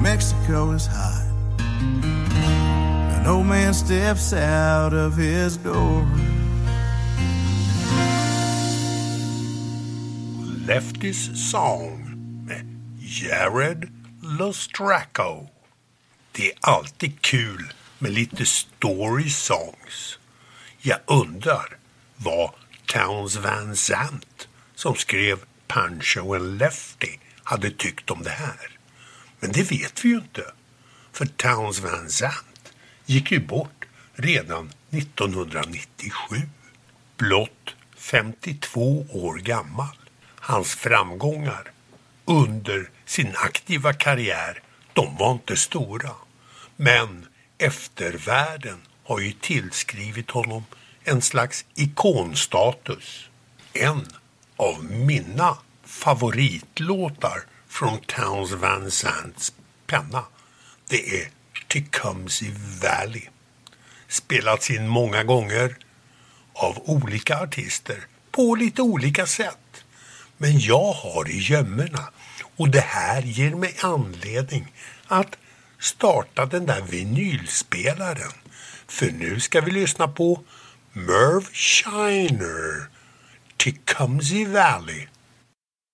Mexico is hot. An old man steps out of his door. Lefty's Song med Jared Lostraco. Det är alltid kul med lite story songs. Jag undrar vad Townes Van Zandt, som skrev Pancho and Lefty, hade tyckt om det här. Men det vet vi ju inte. För Townes Van Zandt gick ju bort redan 1997. Blott 52 år gammal. Hans framgångar under sin aktiva karriär, de var inte stora. Men eftervärlden har ju tillskrivit honom en slags ikonstatus. En av mina favoritlåtar från Townes Van Zandts penna, det är Tecumseh Valley. Spelats in många gånger av olika artister på lite olika sätt. Men jag har i gömmorna, och det här ger mig anledning att starta den där vinylspelaren. För nu ska vi lyssna på Merv Shiner, Tecumseh Valley.